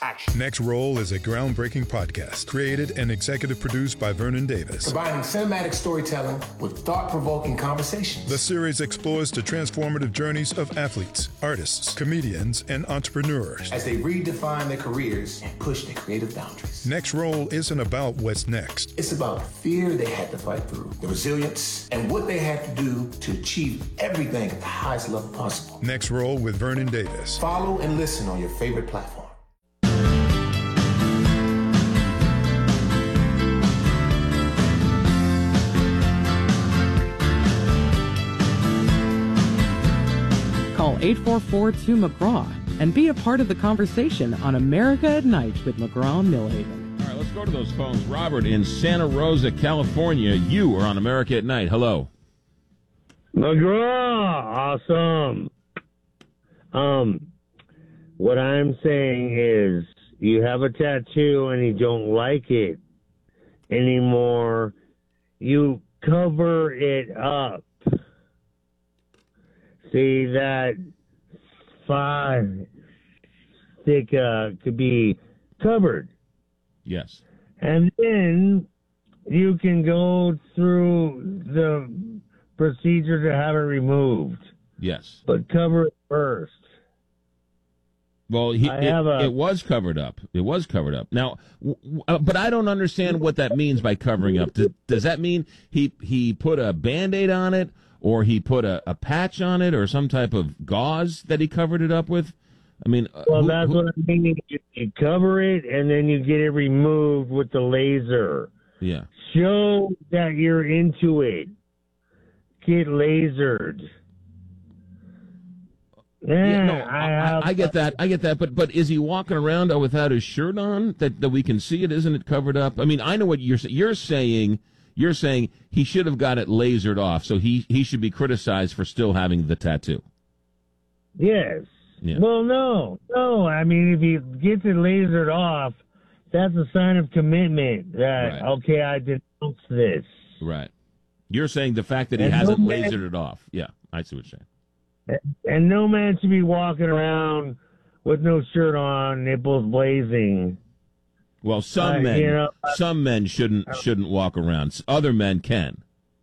action. Next Roll is a groundbreaking podcast created and executive produced by Vernon Davis. Combining cinematic storytelling with thought-provoking conversations. The series explores the transformative journeys of athletes, artists, comedians, and entrepreneurs as they redefine their careers and push their creative boundaries. Next Roll isn't about what's next. It's about the fear they had to fight through, the resilience, and what they had to do to achieve everything at the highest level possible. Next Roll with Vernon Davis. Follow and listen on your favorite platform. Call 844-2-McGraw and be a part of the conversation on America at Night with McGraw and Millhaven. All right, let's go to those phones. Robert in Santa Rosa, California. You are on America at Night. Hello. McGraw, awesome. What I'm saying is you have a tattoo and you don't like it anymore. You cover it up. See, that 5 stick could be covered. Yes. And then you can go through the procedure to have it removed. Yes. But cover it first. Well, it was covered up. It was covered up. Now, but I don't understand what that means by covering up. Does that mean he put a Band-Aid on it, or he put a patch on it, or some type of gauze that he covered it up with? I mean, that's what I mean. You cover it, and then you get it removed with the laser. Yeah. Show that you're into it. Get lasered. Yeah, no, I get that. I get that. But is he walking around without his shirt on that we can see it? Isn't it covered up? I mean, I know what you're saying. You're saying he should have got it lasered off, so he should be criticized for still having the tattoo. Yes. Yeah. Well, no. I mean, if he gets it lasered off, that's a sign of commitment. That okay, I denounce this. Right. You're saying the fact that he hasn't lasered it off. Yeah, I see what you're saying. And no man should be walking around with no shirt on, nipples blazing. Well, some men shouldn't walk around. Other men can.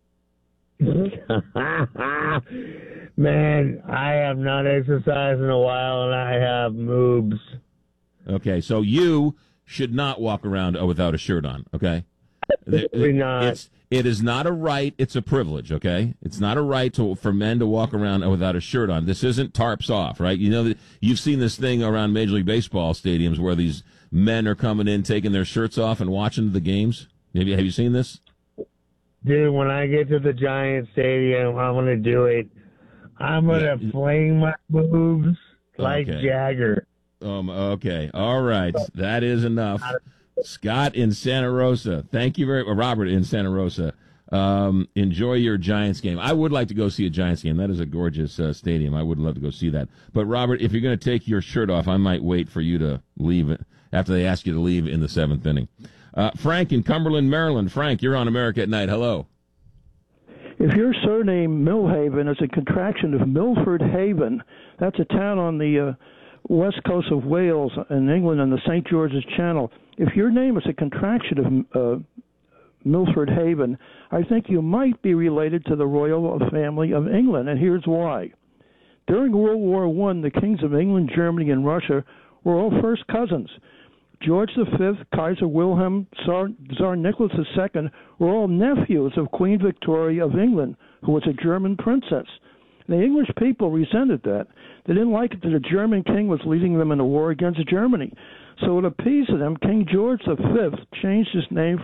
Man, I have not exercised in a while, and I have moobs. Okay, so you should not walk around without a shirt on. Okay. Absolutely not. It is not a right. It's a privilege. Okay, it's not a right for men to walk around without a shirt on. This isn't tarps off, right? You know, you've seen this thing around Major League Baseball stadiums where these men are coming in, taking their shirts off and watching the games. Have you seen this? Dude, when I get to the Giant Stadium, I'm gonna do it. I'm gonna fling my boobs like Jagger. Okay. All right. That is enough. Scott in Santa Rosa. Thank you very much. Robert in Santa Rosa. Enjoy your Giants game. I would like to go see a Giants game. That is a gorgeous stadium. I would love to go see that. But, Robert, if you're going to take your shirt off, I might wait for you to leave after they ask you to leave in the 7th inning. Frank in Cumberland, Maryland. Frank, you're on America at Night. Hello. If your surname Millhaven is a contraction of Milford Haven, that's a town on the west coast of Wales in England on the St. George's Channel. If your name is a contraction of Milford Haven, I think you might be related to the royal family of England, and here's why. During World War I, the kings of England, Germany, and Russia were all first cousins. George V, Kaiser Wilhelm, Tsar Nicholas II were all nephews of Queen Victoria of England, who was a German princess. The English people resented that. They didn't like it that a German king was leading them in a war against Germany. So to appease them, King George V changed his name